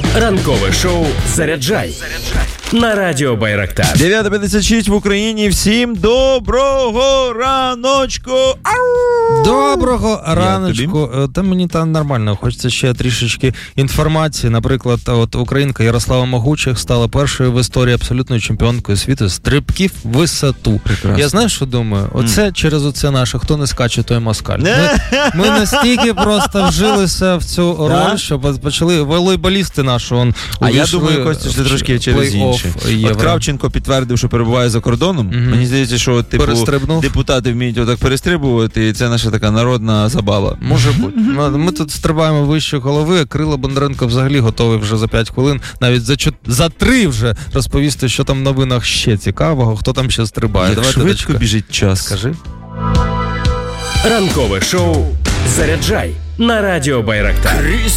Ранкове шоу «Заряджай» на радіо Байрактар. 9:56 в Україні. Всім доброго раночку. Доброго раночку. Та мені там нормально. Хочеться ще трішечки інформації. Наприклад, от українка Ярослава Могучих стала першою в історії абсолютною чемпіонкою світу з стрибків в висоту. Прекрасно. Я знаю, що думаю? Оце через оце наше. Хто не скаче, той москаль. Ми настільки просто вжилися в цю роль, що почали волейболісти наші. А я думаю, Костя, що трошки через інше. От Кравченко підтвердив, що перебуває за кордоном. Мені здається, що депутати вміють отак перестрибувати, і це наша така народна забава. Може бути. Ми тут стрибаємо вище голови, а Кирило Бондаренко взагалі готовий вже за 5 хвилин, навіть за 3 вже розповісти, що там в новинах ще цікавого, хто там ще стрибає. Як швидко біжить час. Скажи. Ранкове шоу «Заряджай» на радіо Байрактар. Крізь